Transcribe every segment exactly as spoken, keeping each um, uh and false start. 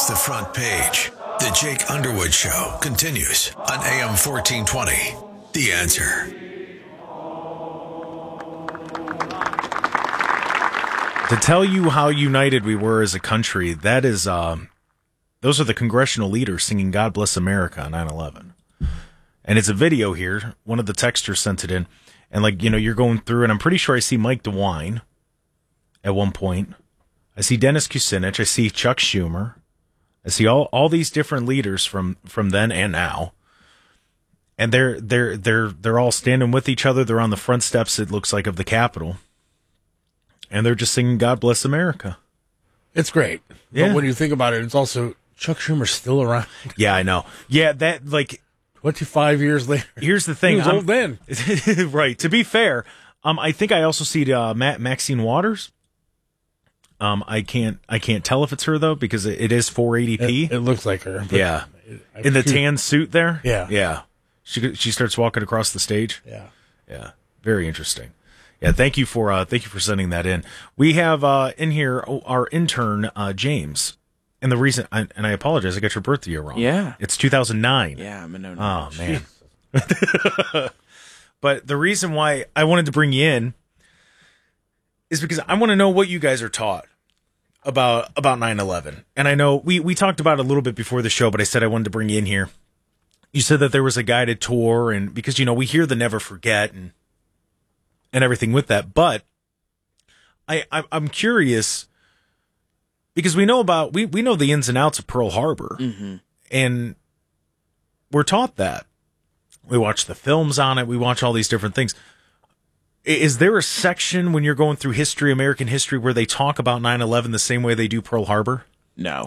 Across the Front Page. The Jake Underwood Show continues on A M fourteen twenty. The Answer. To tell you how united we were as a country, that is, um, those are the congressional leaders singing God Bless America on nine eleven. And it's a video here. One of the texters sent it in. And, like, you know, you're going through, and I'm pretty sure I see Mike DeWine at one point. I see Dennis Kucinich. I see Chuck Schumer. I see all, all these different leaders from, from then and now. And they're, they're, they're, they're all standing with each other. They're on the front steps, it looks like, of the Capitol. And they're just singing God Bless America. It's great. Yeah. But when you think about it, it's also Chuck Schumer's still around. Yeah, I know. Yeah, that, like, twenty-five years later. Here's the thing. He was I'm, old then. Right. To be fair, um, I think I also see uh, Matt, Maxine Waters. Um, I can't I can't tell if it's her, though, because it, it is four eighty p. It, it looks like her. Yeah. I, In the tan suit there? Yeah. Yeah. She she starts walking across the stage. Yeah. Yeah. Very interesting. Yeah, thank you for uh, thank you for sending that in. We have uh, in here our intern uh, James, and the reason, I, and I apologize, I got your birthday year wrong. Yeah, it's two thousand nine. Yeah, I'm a no. Oh man. But the reason why I wanted to bring you in is because I want to know what you guys are taught about about nine eleven. And I know we we talked about it a little bit before the show, but I said I wanted to bring you in here. You said that there was a guided tour, and because you know we hear the Never Forget and. and everything with that. But I, I, I'm curious because we know about, we, we know the ins and outs of Pearl Harbor, mm-hmm. and we're taught that. We watch the films on it. We watch all these different things. Is there a section when you're going through history, American history, where they talk about nine eleven the same way they do Pearl Harbor? No.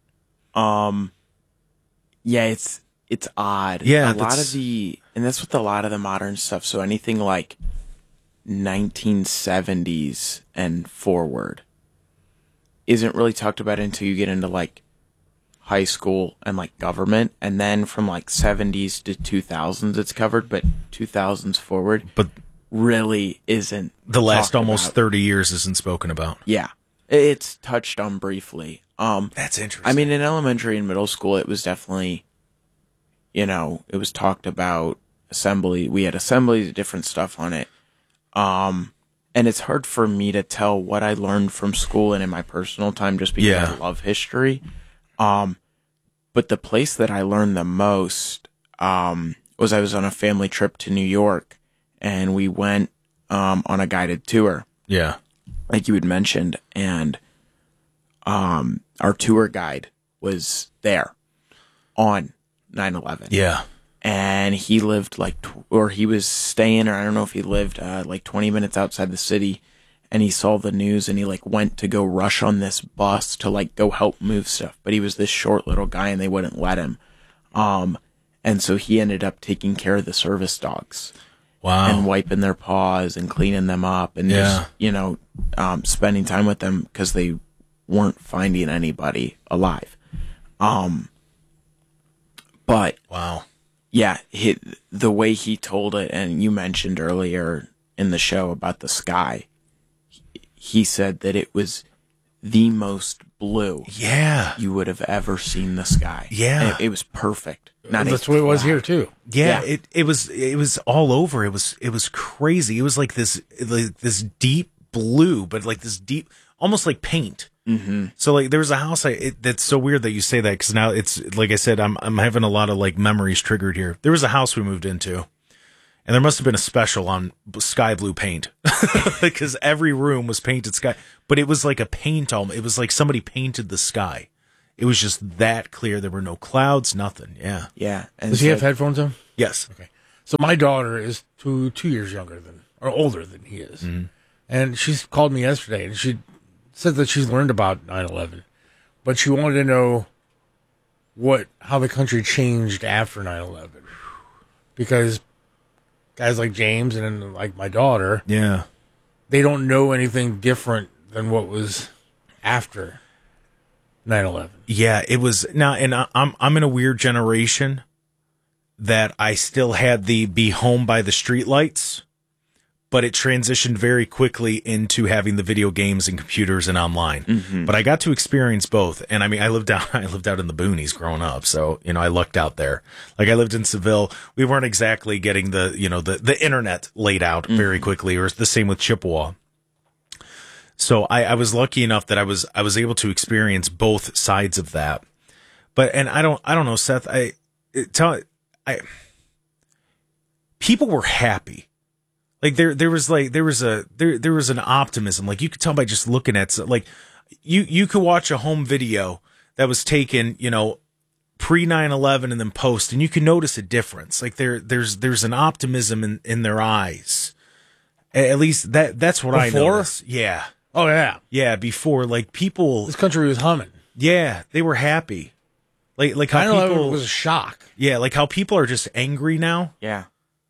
Um, yeah, it's, it's odd. Yeah. A lot of the, and that's with a lot of the modern stuff. So anything like nineteen seventies and forward isn't really talked about until you get into like high school and like government, and then from like seventies to two thousands it's covered, but two thousands forward but really isn't. The last almost about. thirty years isn't spoken about. Yeah, it's touched on briefly. Um that's interesting. I mean, in elementary and middle school it was definitely, you know, it was talked about. Assembly, we had assemblies, different stuff on it. Um, and it's hard for me to tell what I learned from school and in my personal time just because yeah. I love history. Um, but the place that I learned the most, um, was I was on a family trip to New York, and we went, um, on a guided tour. Yeah. Like you had mentioned. And, um, our tour guide was there on nine eleven. Yeah. And he lived like, tw- or he was staying, or I don't know if he lived uh, like twenty minutes outside the city, and he saw the news, and he like went to go rush on this bus to like go help move stuff. But he was this short little guy, and they wouldn't let him. Um, and so he ended up taking care of the service dogs. Wow. And wiping their paws and cleaning them up, and yeah. just, you know, um, spending time with them because they weren't finding anybody alive. Um, but wow. Yeah, he, the way he told it, and you mentioned earlier in the show about the sky, he, he said that it was the most blue yeah. you would have ever seen the sky. Yeah. And it, it was perfect. Not That's what it was here too. Yeah, Yeah. it it was it was all over. It was it was crazy. It was like this like this deep blue, but like this deep, almost like paint. Mm-hmm. So like there was a house. I it, that's so weird that you say that, because now it's like I said, I'm I'm having a lot of like memories triggered here. There was a house we moved into, and there must have been a special on sky blue paint because every room was painted sky, but it was like a paint. All it was like somebody painted the sky. It was just that clear. There were no clouds, nothing. Yeah, Yeah. And Does he so- have headphones on? yes, Okay. So my daughter is two two years younger than, or older than he is. Mm-hmm. And she's called me yesterday, and she said that she's learned about nine eleven, but she wanted to know what how the country changed after nine eleven. Because guys like James and then like my daughter, yeah. they don't know anything different than what was after nine eleven. Yeah, it was now, and I- I'm I'm in a weird generation that I still had the be home by the streetlights, but it transitioned very quickly into having the video games and computers and online. Mm-hmm. But I got to experience both. And I mean, I lived out, I lived out in the boonies growing up. So, you know, I lucked out there. Like I lived in Seville. We weren't exactly getting the, you know, the, the internet laid out mm-hmm. very quickly, or the same with Chippewa. So I, I was lucky enough that I was, I was able to experience both sides of that. But, and I don't, I don't know, Seth, I tell, I, people were happy. Like there, there was like, there was a, there, there was an optimism. Like you could tell by just looking at, like you, you could watch a home video that was taken, you know, pre nine eleven and then post, and you can notice a difference. Like there, there's, there's an optimism in, in their eyes. At least that, that's what Before? I noticed. Yeah. Oh yeah. Yeah. Before, like people, this country was humming. Yeah. They were happy. Like, like how people, it was a shock. Yeah. Like how people are just angry now. Yeah.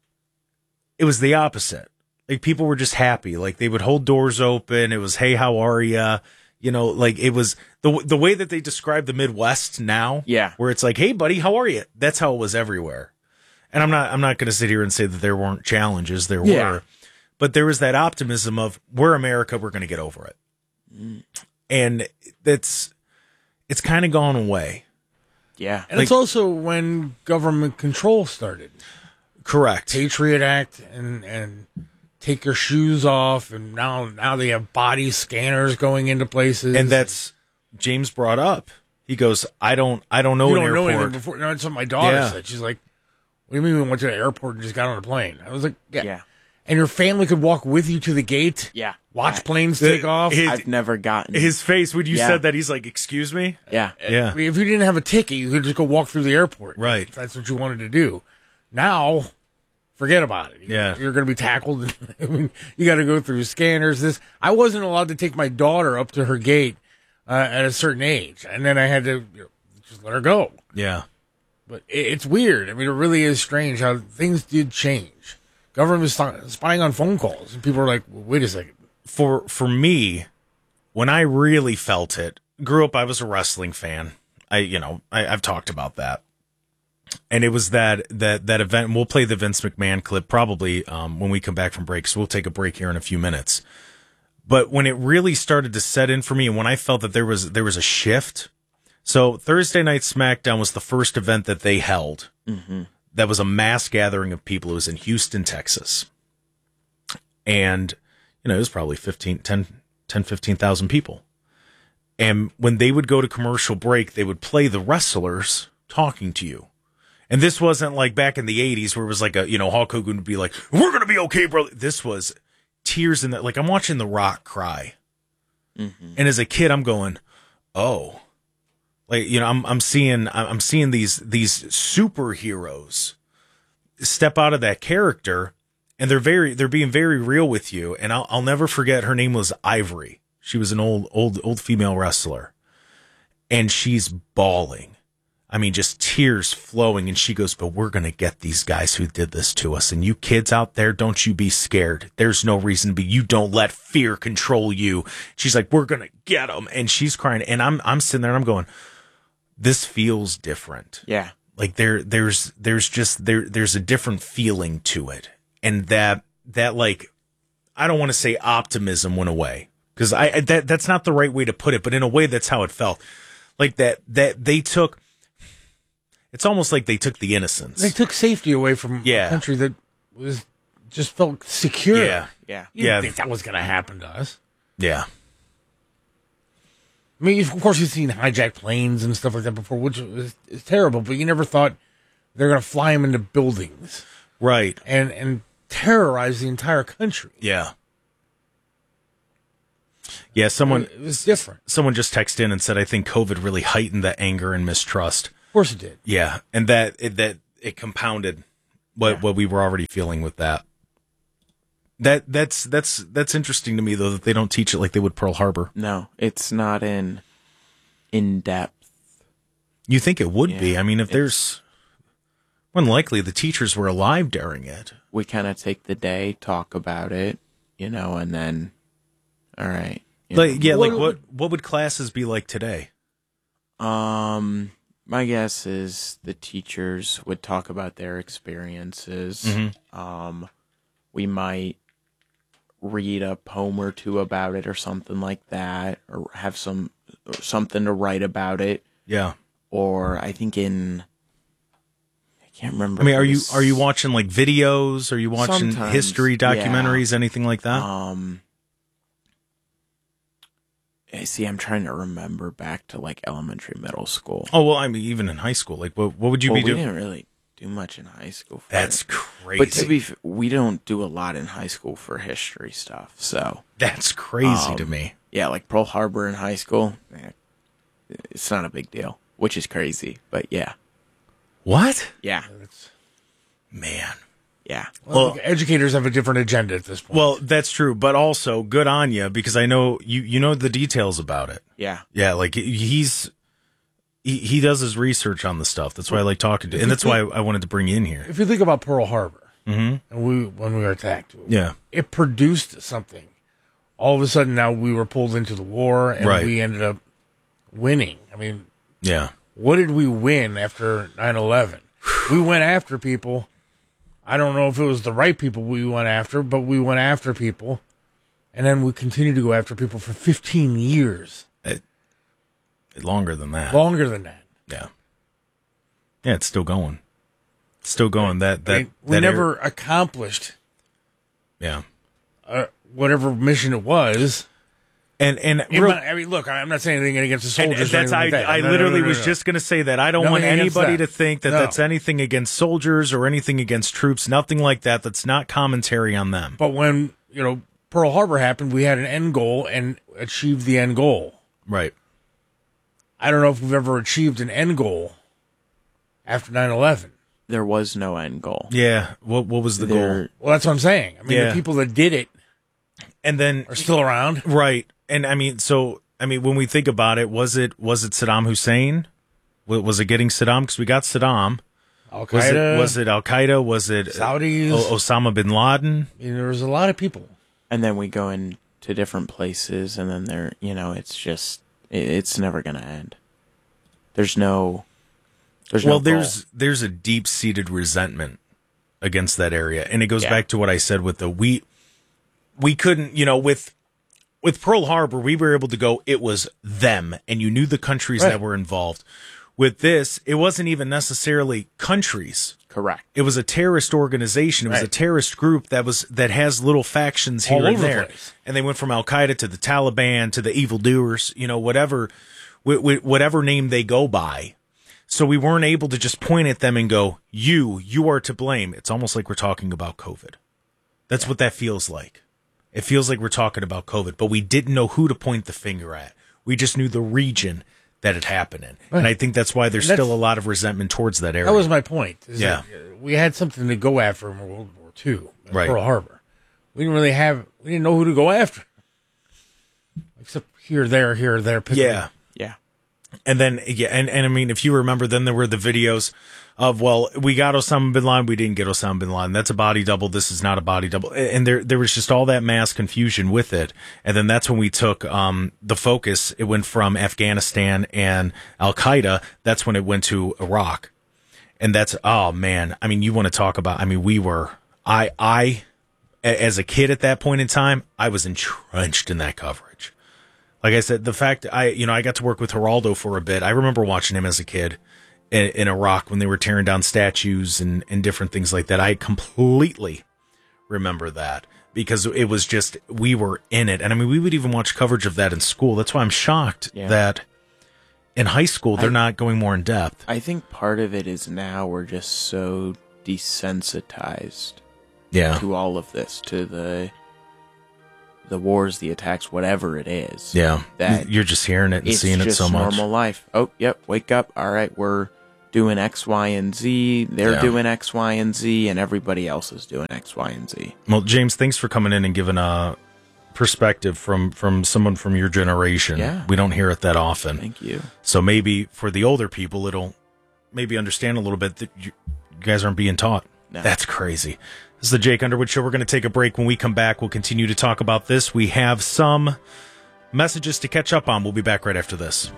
It was the opposite. Like people were just happy. Like they would hold doors open. It was, hey, how are ya? You know, like it was the the way that they describe the Midwest now. Yeah. Where it's like, hey, buddy, how are you? That's how it was everywhere. And I'm not I'm not going to sit here and say that there weren't challenges. There yeah. were. But there was that optimism of we're America. We're going to get over it. Mm. And that's it's kind of gone away. Yeah. And like, it's also when government control started. Correct. Patriot Act and and take your shoes off, and now now they have body scanners going into places. And that's James brought up. He goes, I don't I don't know you an don't know airport. anything before. No, that's what my daughter Yeah. said. She's like, "What do you mean we went to the airport and just got on a plane?" I was like, "Yeah." Yeah. And your family could walk with you to the gate. Yeah. Watch I- planes take off. his- I've never gotten His face when you Yeah. said that, he's like, excuse me? Yeah. Yeah. I mean, if you didn't have a ticket, you could just go walk through the airport. Right. If that's what you wanted to do. Now, forget about it. Yeah. You're going to be tackled. I mean, you got to go through scanners. This I wasn't allowed to take my daughter up to her gate uh, at a certain age, and then I had to you know, just let her go. Yeah. But it, it's weird. I mean, it really is strange how things did change. Government was st- spying on phone calls, and people were like, well, "Wait a second." For for me, when I really felt it, grew up, I was a wrestling fan. I you know I, I've talked about that, and it was that that that event. And we'll play the Vince McMahon clip probably um, when we come back from break. So we'll take a break here in a few minutes. But when it really started to set in for me, and when I felt that there was there was a shift. So Thursday Night SmackDown was the first event that they held. Mm-hmm. That was a mass gathering of people. It was in Houston, Texas. And, you know, it was probably fifteen, ten, ten, fifteen thousand people. And when they would go to commercial break, they would play the wrestlers talking to you. And this wasn't like back in the eighties where it was like a, you know, Hulk Hogan would be like, we're going to be okay, brother. This was tears in that. Like I'm watching The Rock cry. Mm-hmm. And as a kid, I'm going, oh. Like, you know, I'm I'm seeing I'm seeing these these superheroes step out of that character, and they're very they're being very real with you. And I'll I'll never forget, her name was Ivory. She was an old old old female wrestler, and she's bawling. I mean, just tears flowing. And she goes, "But we're gonna get these guys who did this to us. And you kids out there, don't you be scared. There's no reason to be. You don't let fear control you." She's like, "We're gonna get them," and she's crying. And I'm I'm sitting there and I'm going, this feels different. Yeah. Like there, there's, there's just, there, there's a different feeling to it. And that, that like, I don't want to say optimism went away, because I, that, that's not the right way to put it, but in a way that's how it felt. Like that, that they took, it's almost like they took the innocence. They took safety away from Yeah. a country that was just felt secure. Yeah. Yeah. You didn't Yeah. think that was going to happen to us. Yeah. I mean, of course, you've seen hijacked planes and stuff like that before, which is, is terrible, but you never thought they're going to fly them into buildings Right. and, and terrorize the entire country. Yeah. Yeah. Someone, It was different. someone just texted in and said, I think COVID really heightened the anger and mistrust. Of course it did. Yeah, and that it, that it compounded what Yeah. what we were already feeling with that. That that's that's that's interesting to me though, that they don't teach it like they would Pearl Harbor. No, it's not in in depth. You think it would Yeah, be? I mean, if it's- there's more than likely the teachers were alive during it. We kind of take the day, talk about it, you know, and then, all right. you Like yeah, What- like what what would classes be like today? know. Um, my guess is the teachers would talk about their experiences. Mhm. Um, we might read a poem or two about it or something like that, or have some or something to write about it. Yeah. Or I think in I can't remember. I mean, if are it you was- are you watching like videos? Are you watching Sometimes, history documentaries, yeah. anything like that? Um, I see. I'm trying to remember back to like elementary, middle school. Oh well, I mean, even in high school, like what what would you well, be we doing? didn't really do much in high school. For That's it. crazy. But to be, f- we don't do a lot in high school for history stuff. So That's crazy Um, to me. yeah, like Pearl Harbor in high school, eh, it's not a big deal, which is crazy. But yeah, What? yeah, Man. yeah. Well, Well- educators have a different agenda at this point. Well, that's true, but also good on you because I know you you know the details about it. Yeah. Yeah, like he's he, he does his research on the stuff. That's why I like talking to, and that's why I wanted to bring you in here. if you think about Pearl Harbor, and we when we were attacked, Yeah, it produced something. All of a sudden, now we were pulled into the war, and Right. we ended up winning. I mean, yeah, what did we win after nine eleven? We went after people. I don't know if it was the right people we went after, but we went after people, and then we continued to go after people for fifteen years, longer than that. longer than that. Yeah, yeah, it's still going. It's still going. That I that mean, we that never area- accomplished yeah, uh, whatever mission it was. and and It real- might- I mean, look, I'm not saying anything against the And soldiers. or that's anything I, like that. I No, no, literally no, no, was no. just going to say that I don't Nothing want against anybody that. to think that No. that's anything against soldiers or anything against troops. Nothing like that. That's not commentary on them. But when you know Pearl Harbor happened, we had an end goal and achieved the end goal. Right. I don't know if we've ever achieved an end goal after nine eleven. There was no end goal. Yeah. What What was the goal? There, Well, that's what I'm saying. I mean, Yeah. the people that did it And then are still around. right. And I mean, so I mean, when we think about it, was it was it Saddam Hussein? Wa- Was it getting Saddam? Because we got Saddam. Al Was it Qaeda, was it Al Qaeda? Was it Saudis. O- Osama bin Laden? I mean, there was a lot of people. and then we go into different places, and then there, you know, it's just, it, it's never gonna end. There's no, there's Well, no goal. there's there's a deep seated resentment against that area, and it goes Yeah. back to what I said with the we we couldn't, you know, with with Pearl Harbor, we were able to go. It was them, and you knew the countries Right. that were involved. With this, it wasn't even necessarily countries. correct. It was a terrorist organization. It was a Right. terrorist group that was that has little factions All here and over the there, place. and they went from Al Qaeda to the Taliban to the evildoers. You know, whatever, wh- wh- whatever name they go by. So we weren't able to just point at them and go, "You, you are to blame." It's almost like we're talking about COVID. That's what that feels like. It feels like we're talking about COVID, but we didn't know who to point the finger at. We just knew the region that it happened in, and I think that's why there's That's- still a lot of resentment towards that area. That was my point. is Yeah. that, uh, we had something to go after in World War Two, in Right. Pearl Harbor. We didn't really have. We didn't know who to go after, except here, there, here, there. pick yeah. Yeah. And then, yeah, and, and I mean, if you remember, then there were the videos of, well, we got Osama bin Laden, we didn't get Osama bin Laden. That's a body double. This is not a body double. And there, there was just all that mass confusion with it. And then that's when we took, um, the focus. It went from Afghanistan and Al Qaeda. That's when it went to Iraq. And that's, oh man. I mean, you want to talk about, I mean, we were, I, I, a- as a kid at that point in time, I was entrenched in that coverage. Like I said, the fact I, you know, I got to work with Geraldo for a bit. I remember watching him as a kid in, in Iraq when they were tearing down statues and, and different things like that. I completely remember that because it was just, we were in it. And I mean, we would even watch coverage of that in school. That's why I'm shocked Yeah. that in high school, they're I- not going more in depth. I think part of it is now we're just so desensitized Yeah. to all of this, to the the wars, the attacks, whatever it is. Yeah. That You're just hearing it and it's seeing it just so much. normal life. Oh, yep, wake up. All right, we're doing X, Y, and Z. They're Yeah. doing X, Y, and Z, and everybody else is doing X, Y, and Z. Well, James, thanks for coming in and giving a perspective from, from someone from your generation. Yeah. We don't hear it that often. Thank you. So maybe for the older people, it'll maybe understand a little bit that you, you guys aren't being taught. No. That's crazy. This is the Jake Underwood Show. We're going to take a break. When we come back, we'll continue to talk about this. We have some messages to catch up on. We'll be back right after this.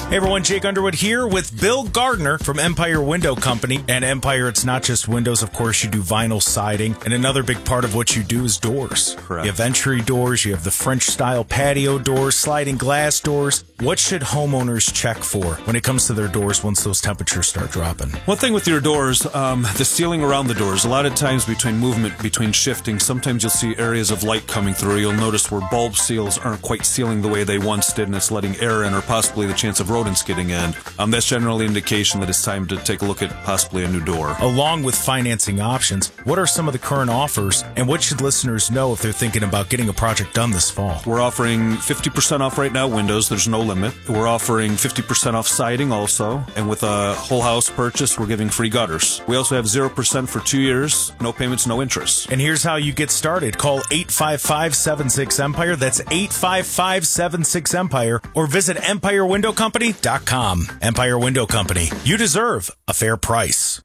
Hey everyone, Jake Underwood here with Bill Gardner from Empire Window Company. And Empire, it's not just windows, of course, you do vinyl siding. And another big part of what you do is doors. Correct. You have entry doors, you have the French-style patio doors, sliding glass doors. What should homeowners check for when it comes to their doors once those temperatures start dropping? One thing with your doors, um, the sealing around the doors. A lot of times between movement, between shifting, sometimes you'll see areas of light coming through. You'll notice where bulb seals aren't quite sealing the way they once did, and it's letting air in or possibly the chance of rodents getting in. Um, that's generally an indication that it's time to take a look at possibly a new door. Along with financing options, what are some of the current offers, and what should listeners know if they're thinking about getting a project done this fall? We're offering fifty percent off right now windows. There's no limit. We're offering fifty percent off siding also, and with a whole house purchase, we're giving free gutters. We also have zero percent for two years, no payments, no interest. And here's how you get started. Call eight five five, seven six, EMPIRE. That's eight five five, seven six, EMPIRE. Or visit empire window company dot com. Empire Window Company. You deserve a fair price.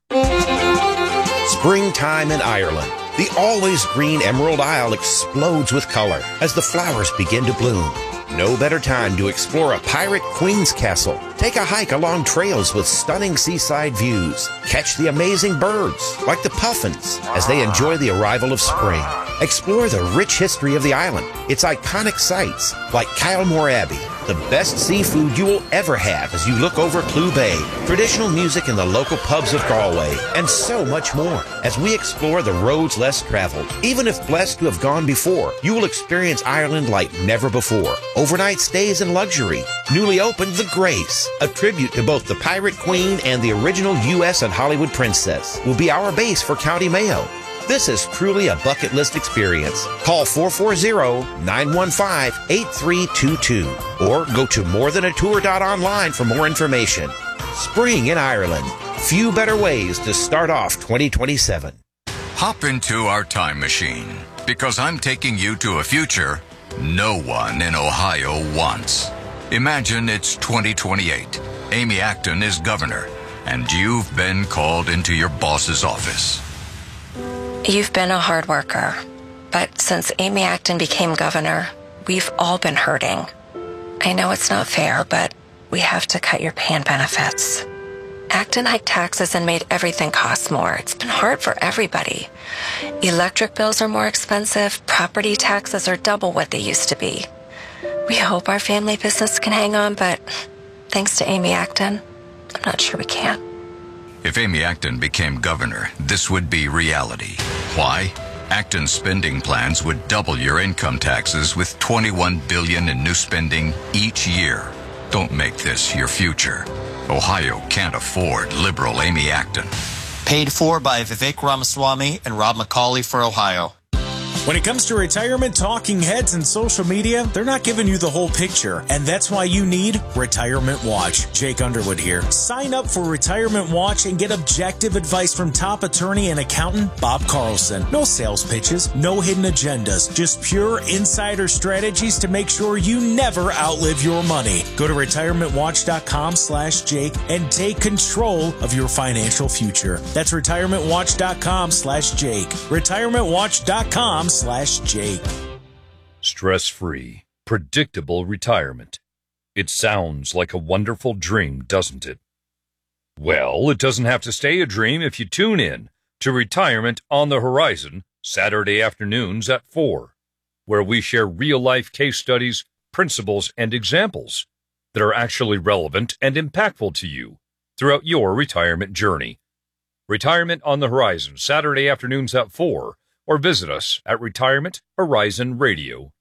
Springtime in Ireland. The always green Emerald Isle explodes with color as the flowers begin to bloom. No better time to explore a pirate queen's castle. Take a hike along trails with stunning seaside views. Catch the amazing birds, like the puffins, as they enjoy the arrival of spring. Explore the rich history of the island, its iconic sites, like Kylemore Abbey, the best seafood you will ever have as you look over Clew Bay, traditional music in the local pubs of Galway, and so much more as we explore the roads less traveled. Even if blessed to have gone before, you will experience Ireland like never before. Overnight stays and luxury. Newly opened The Grace, a tribute to both the Pirate Queen and the original U S and Hollywood princess, will be our base for County Mayo. This is truly a bucket list experience. Call four four zero, nine one five, eight three two two or go to more than a tour dot online for more information. Spring in Ireland. Few better ways to start off twenty twenty-seven. Hop into our time machine, because I'm taking you to a future no one in Ohio wants. Imagine it's twenty twenty-eight. Amy Acton is governor, and you've been called into your boss's office. You've been a hard worker, but since Amy Acton became governor, we've all been hurting. I know it's not fair, but we have to cut your pay and benefits. Acton hiked taxes and made everything cost more. It's been hard for everybody. Electric bills are more expensive. Property taxes are double what they used to be. We hope our family business can hang on, but thanks to Amy Acton, I'm not sure we can. If Amy Acton became governor, this would be reality. Why? Acton's spending plans would double your income taxes with twenty-one billion dollars in new spending each year. Don't make this your future. Ohio can't afford liberal Amy Acton. Paid for by Vivek Ramaswamy and Rob McCauley for Ohio. When it comes to retirement, talking heads and social media, they're not giving you the whole picture. And that's why you need Retirement Watch. Jake Underwood here. Sign up for Retirement Watch and get objective advice from top attorney and accountant Bob Carlson. No sales pitches, no hidden agendas, just pure insider strategies to make sure you never outlive your money. Go to retirement watch dot com slash Jake and take control of your financial future. That's retirement watch dot com slash Jake. retirement watch dot com slash Jake. Stress-free, predictable retirement. It sounds like a wonderful dream, doesn't it? Well, it doesn't have to stay a dream if you tune in to Retirement on the Horizon, Saturday afternoons at four, where we share real-life case studies, principles, and examples that are actually relevant and impactful to you throughout your retirement journey. Retirement on the Horizon, Saturday afternoons at four, or visit us at retirement horizon radio